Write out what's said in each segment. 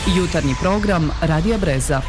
Jutarnji program Radija Breza.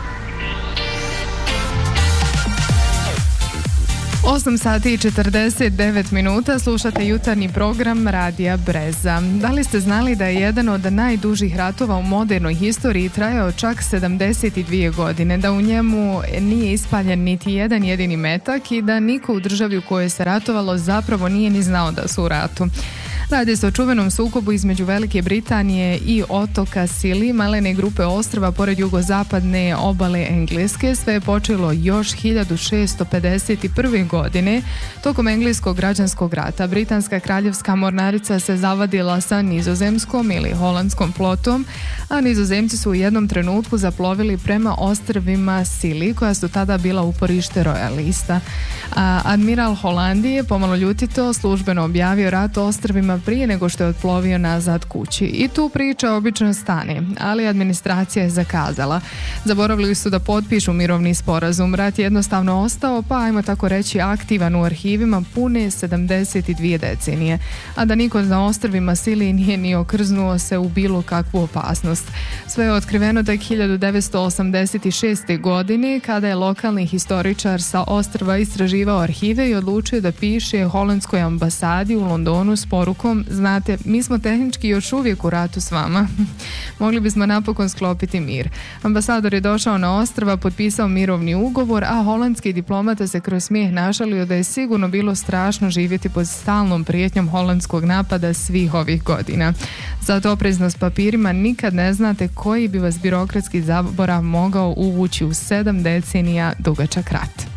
8 sati i 49 minuta, slušate jutarnji program Radija Breza. Da li ste znali da je jedan od najdužih ratova u modernoj historiji trajao čak 72 godine, da u njemu nije ispaljen niti jedan jedini metak i da niko u državi u kojoj se ratovalo zapravo nije ni znao da su u ratu? Radi se o čuvenom sukobu između Velike Britanije i otoka Scilly, malene grupe ostrva pored jugozapadne obale Engleske. Sve je počelo još 1651. godine tokom engleskog građanskog rata. Britanska kraljevska mornarica se zavadila sa nizozemskom ili holandskom flotom, a nizozemci su u jednom trenutku zaplovili prema ostrvima Scilly, koja su tada bila uporište rojalista. Admiral Holandije, pomalo ljutito, službeno objavio rat ostrvima prije nego što je otplovio nazad kući. I tu priča obično stane, ali administracija je zakazala. Zaboravili su da potpišu mirovni sporazum. Rat je jednostavno ostao, pa ajmo tako reći aktivan u arhivima pune 72 decenije. A da niko na ostrvima Scilly nije ni okrznuo se u bilo kakvu opasnost. Sve je otkriveno tek 1986. godine, kada je lokalni historičar sa ostrva istraživao arhive i odlučio da piše holandskoj ambasadi u Londonu s porukom: znate, mi smo tehnički još uvijek u ratu s vama. Mogli bismo napokon sklopiti mir. Ambasador je došao na ostrva, potpisao mirovni ugovor, a holandski diplomata se kroz smijeh našalio da je sigurno bilo strašno živjeti pod stalnom prijetnjom holandskog napada svih ovih godina. Zato oprezno s papirima, nikad ne znate koji bi vas birokratski zaborav mogao uvući u 7 decenija dugačak rat.